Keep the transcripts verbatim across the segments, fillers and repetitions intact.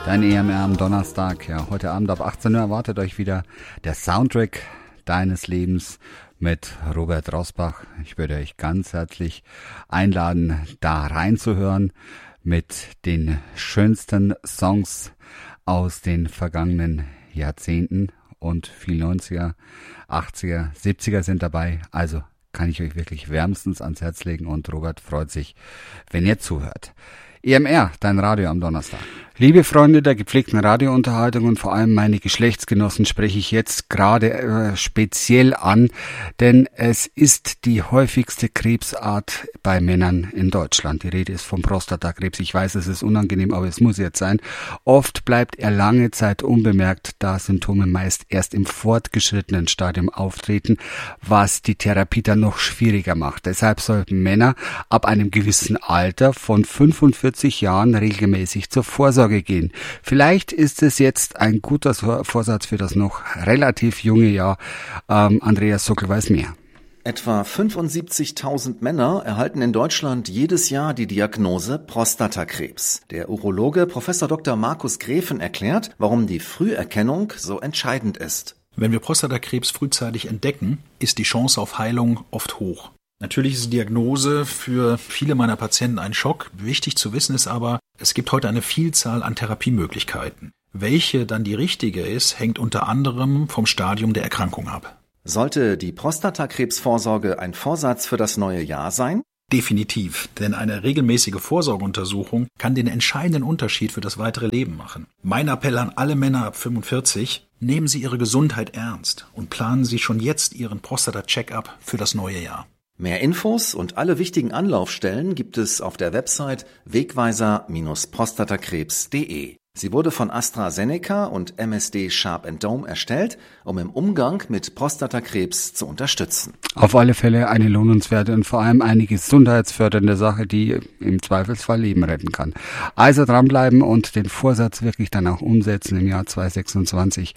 Dein E M R am Donnerstag. Ja, heute Abend ab achtzehn Uhr erwartet euch wieder der Soundtrack deines Lebens mit Robert Rosbach. Ich würde euch ganz herzlich einladen, da reinzuhören mit den schönsten Songs aus den vergangenen Jahrzehnten, und viel neunziger, achtziger, siebziger sind dabei. Also kann ich euch wirklich wärmstens ans Herz legen, und Robert freut sich, wenn ihr zuhört. E M R, dein Radio am Donnerstag. Liebe Freunde der gepflegten Radiounterhaltung und vor allem meine Geschlechtsgenossen spreche ich jetzt gerade äh, speziell an, denn es ist die häufigste Krebsart bei Männern in Deutschland. Die Rede ist vom Prostatakrebs. Ich weiß, es ist unangenehm, aber es muss jetzt sein. Oft bleibt er lange Zeit unbemerkt, da Symptome meist erst im fortgeschrittenen Stadium auftreten, was die Therapie dann noch schwieriger macht. Deshalb sollten Männer ab einem gewissen Alter von fünfundvierzig Jahren regelmäßig zur Vorsorge gehen. Vielleicht ist es jetzt ein guter Vorsatz für das noch relativ junge Jahr. Ähm, Andreas Sockel weiß mehr. Etwa fünfundsiebzigtausend Männer erhalten in Deutschland jedes Jahr die Diagnose Prostatakrebs. Der Urologe Professor Doktor Markus Gräfen erklärt, warum die Früherkennung so entscheidend ist. Wenn wir Prostatakrebs frühzeitig entdecken, ist die Chance auf Heilung oft hoch. Natürlich ist die Diagnose für viele meiner Patienten ein Schock. Wichtig zu wissen ist aber, es gibt heute eine Vielzahl an Therapiemöglichkeiten. Welche dann die richtige ist, hängt unter anderem vom Stadium der Erkrankung ab. Sollte die Prostatakrebsvorsorge ein Vorsatz für das neue Jahr sein? Definitiv, denn eine regelmäßige Vorsorgeuntersuchung kann den entscheidenden Unterschied für das weitere Leben machen. Mein Appell an alle Männer ab fünfundvierzig, nehmen Sie Ihre Gesundheit ernst und planen Sie schon jetzt Ihren Prostata-Check-up für das neue Jahr. Mehr Infos und alle wichtigen Anlaufstellen gibt es auf der Website wegweiser Bindestrich prostatakrebs punkt de. Sie wurde von AstraZeneca und M S D Sharp and Dome erstellt, um im Umgang mit Prostatakrebs zu unterstützen. Auf alle Fälle eine lohnenswerte und vor allem eine gesundheitsfördernde Sache, die im Zweifelsfall Leben retten kann. Also dranbleiben und den Vorsatz wirklich dann auch umsetzen im Jahr zweitausendsechsundzwanzig.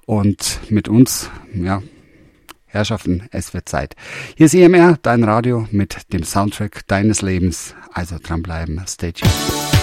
Und mit uns, ja, Herrschaften, es wird Zeit. Hier ist E M R, dein Radio mit dem Soundtrack deines Lebens. Also dranbleiben, stay tuned.